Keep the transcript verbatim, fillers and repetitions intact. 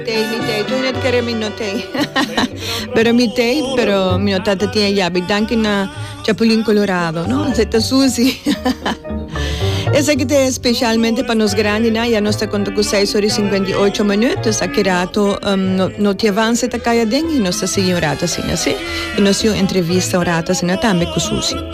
Tei, mi tei, tu net kere mi no tei. Pero mi tei, pero mi no tata tiene ya, bidanki na Chapulín Colorado, ¿no? Zeta Susi. Essa aqui é especialmente para nós grandes, né? E a nossa conta com seis horas e cinquenta e oito minutos, aqui rato um, no, no te avança ta caia dentro e nossa senhora assim, assim. E nossa entrevista orata assim também com Susi.